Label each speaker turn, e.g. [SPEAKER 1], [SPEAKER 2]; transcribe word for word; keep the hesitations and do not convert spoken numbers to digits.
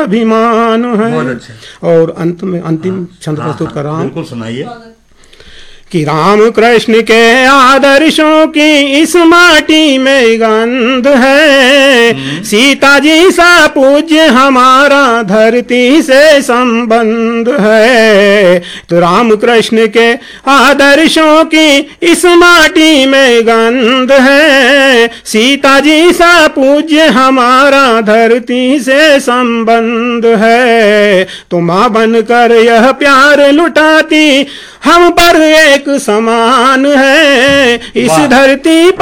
[SPEAKER 1] अभिमान है।
[SPEAKER 2] बहुत अच्छा।
[SPEAKER 1] और अंत में अंतिम छंद प्रस्तुत कर रहा हूँ।
[SPEAKER 2] बिल्कुल सुनाइए।
[SPEAKER 1] कि राम कृष्ण के आदर्शों की इस माटी में गंध है, सीता जी सा पूज्य हमारा धरती से संबंध है। तो राम कृष्ण के आदर्शों की इस माटी में गंध है, सीता जी सा पूज्य हमारा धरती से संबंध है। तो माँ बनकर यह प्यार लुटाती हम पर एक समान है, इस धरती